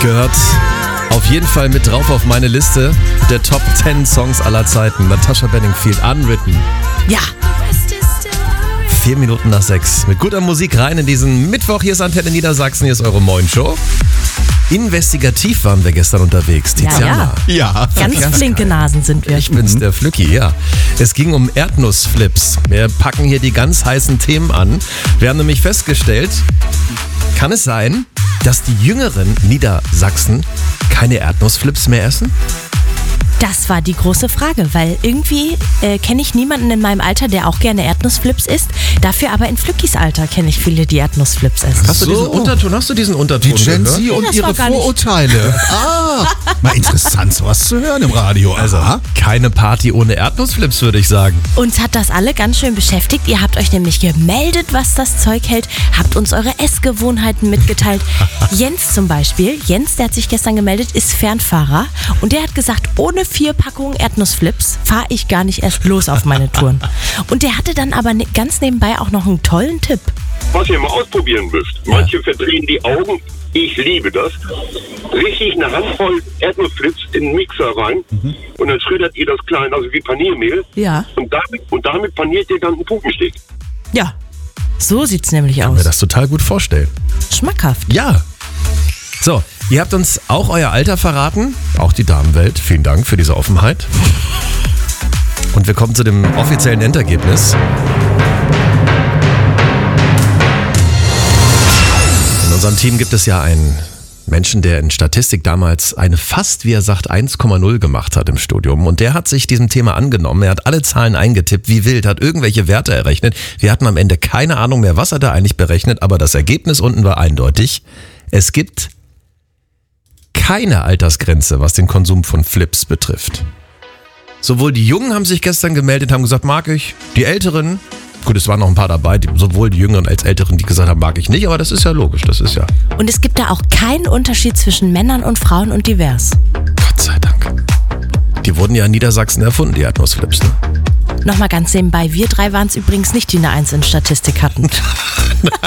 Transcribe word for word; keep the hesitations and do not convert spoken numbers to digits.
Gehört auf jeden Fall mit drauf auf meine Liste der Top zehn Songs aller Zeiten. Natasha Bedingfield, Unwritten. Ja. Vier Minuten nach sechs. Mit guter Musik rein in diesen Mittwoch. Hier ist Antenne Niedersachsen, hier ist eure Moin-Show. Investigativ waren wir gestern unterwegs, Tiziana. Ja, ja. Ja, Ganz ganz flinke Nasen sind wir. Ich bin's, der Flücki, ja. Es ging um Erdnussflips. Wir packen hier die ganz heißen Themen an. Wir haben nämlich festgestellt, kann es sein, dass die jüngeren Niedersachsen keine Erdnussflips mehr essen? Das war die große Frage, weil irgendwie äh, kenne ich niemanden in meinem Alter, der auch gerne Erdnussflips isst. Dafür aber in Flückis Alter kenne ich viele, die Erdnussflips essen. Hast du So. diesen Unterton? Hast du diesen Unterton Die Gen gehört? Z und das ihre war gar nicht- Vorurteile. Ah, mal interessant, sowas zu hören im Radio. Also, Keine Party ohne Erdnussflips, würde ich sagen. Uns hat das alle ganz schön beschäftigt. Ihr habt euch nämlich gemeldet, was das Zeug hält, habt uns eure Essgewohnheiten mitgeteilt. Jens zum Beispiel, Jens, der hat sich gestern gemeldet, ist Fernfahrer und der hat gesagt, ohne vier Packungen Erdnussflips fahre ich gar nicht erst los auf meine Touren. Und der hatte dann aber ne- ganz nebenbei auch noch einen tollen Tipp. Was ihr mal ausprobieren müsst. Manche verdrehen die Augen. Ich liebe das. Richtig eine Handvoll Erdnussflips in den Mixer rein und dann schreddert ihr das klein, also wie Paniermehl. Ja. Und damit, und damit paniert ihr dann einen Putensteg. Ja, so sieht's nämlich Ich kann aus. mir das total gut vorstellen. Schmackhaft. Ja. So, ihr habt uns auch euer Alter verraten, auch die Damenwelt. Vielen Dank für diese Offenheit. Und wir kommen zu dem offiziellen Endergebnis. In unserem Team gibt es ja einen Menschen, der in Statistik damals eine fast, wie er sagt, eins Komma null gemacht hat im Studium. Und der hat sich diesem Thema angenommen. Er hat alle Zahlen eingetippt, wie wild, hat irgendwelche Werte errechnet. Wir hatten am Ende keine Ahnung mehr, was er da eigentlich berechnet, aber das Ergebnis unten war eindeutig. Es gibt keine Altersgrenze, was den Konsum von Flips betrifft. Sowohl die Jungen haben sich gestern gemeldet, haben gesagt, mag ich. Die Älteren, gut, es waren noch ein paar dabei, die, sowohl die Jüngeren als Älteren, die gesagt haben, mag ich nicht, aber das ist ja logisch, das ist ja, Und es gibt da auch keinen Unterschied zwischen Männern und Frauen und divers. Gott sei Dank. Die wurden ja in Niedersachsen erfunden, die Erdnussflips, ne? Nochmal ganz nebenbei, wir drei waren es übrigens nicht, die eine Eins in Statistik hatten.